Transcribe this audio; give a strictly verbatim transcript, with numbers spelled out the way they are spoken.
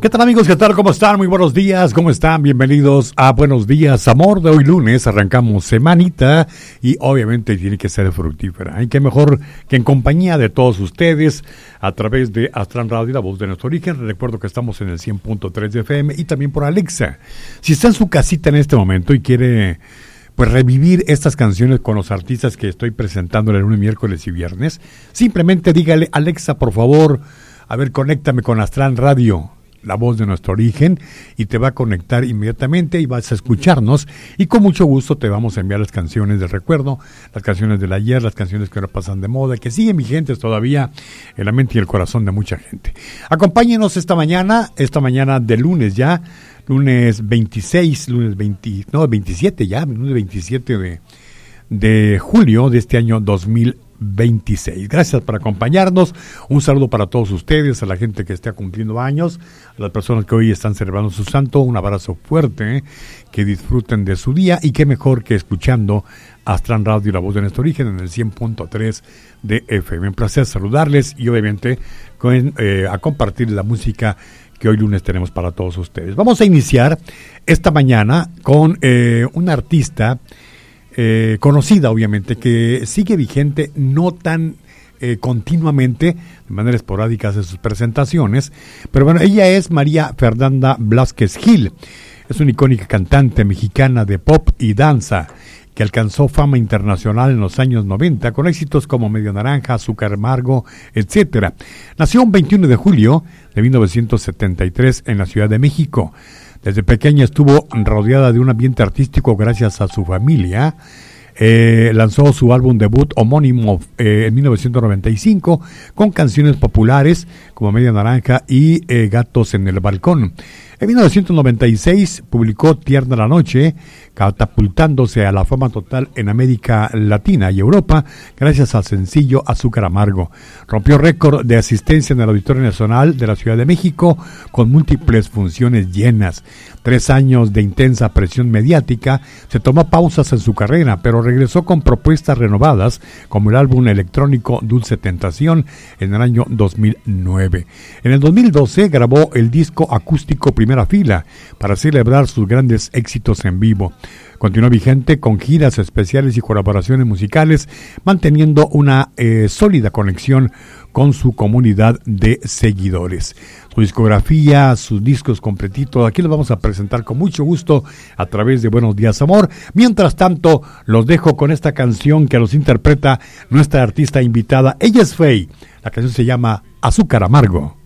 ¿Qué tal, amigos? ¿Qué tal? ¿Cómo están? Muy buenos días. ¿Cómo están? Bienvenidos a Buenos Días, Amor. De hoy lunes arrancamos semanita y obviamente tiene que ser fructífera. Y qué mejor que en compañía de todos ustedes a través de Astran Radio, la voz de nuestro origen. Recuerdo que estamos en el cien punto tres de F M y también por Alexa. Si está en su casita en este momento y quiere pues revivir estas canciones con los artistas que estoy presentando el lunes, miércoles y viernes, simplemente dígale: Alexa, por favor, a ver, conéctame con Astran Radio, la voz de nuestro origen, y te va a conectar inmediatamente y vas a escucharnos y con mucho gusto te vamos a enviar las canciones del recuerdo, las canciones del ayer, las canciones que ahora pasan de moda, que siguen vigentes todavía en la mente y el corazón de mucha gente. Acompáñenos esta mañana, esta mañana de lunes ya, lunes veintiséis, lunes veinte, no, veintisiete ya, lunes veintisiete de, de julio de este año dos mil veintiséis. Gracias por acompañarnos. Un saludo para todos ustedes, a la gente que está cumpliendo años, a las personas que hoy están celebrando su santo. Un abrazo fuerte, ¿eh? Que disfruten de su día y qué mejor que escuchando Astran Radio, la voz de nuestro origen, en el cien punto tres de F M. Un placer saludarles y obviamente con, eh, a compartir la música que hoy lunes tenemos para todos ustedes. Vamos a iniciar esta mañana con eh, un artista Eh, conocida, obviamente, que sigue vigente, no tan eh, continuamente, de manera esporádica hace sus presentaciones, pero bueno, ella es María Fernanda Blázquez Gil. Es una icónica cantante mexicana de pop y danza que alcanzó fama internacional en los años noventa con éxitos como Media Naranja, Azúcar Amargo, etcétera. Nació un veintiuno de julio de mil novecientos setenta y tres en la Ciudad de México. Desde pequeña estuvo rodeada de un ambiente artístico gracias a su familia. Eh, lanzó su álbum debut homónimo eh, en mil novecientos noventa y cinco con canciones populares como Media Naranja y eh, Gatos en el Balcón. En mil novecientos noventa y seis publicó Tierna la Noche, catapultándose a la fama total en América Latina y Europa gracias al sencillo Azúcar Amargo. Rompió récord de asistencia en el Auditorio Nacional de la Ciudad de México con múltiples funciones llenas. Tres años de intensa presión mediática, se tomó pausas en su carrera, pero regresó con propuestas renovadas como el álbum electrónico Dulce Tentación en el año dos mil nueve. En el dos mil doce grabó el disco acústico Primera Fila para celebrar sus grandes éxitos en vivo. Continuó vigente con giras especiales y colaboraciones musicales, manteniendo una eh, sólida conexión con su comunidad de seguidores. Su discografía, sus discos completitos, aquí los vamos a presentar con mucho gusto a través de Buenos Días, Amor. Mientras tanto, los dejo con esta canción que los interpreta nuestra artista invitada. Ella es Faye. La canción se llama Azúcar Amargo.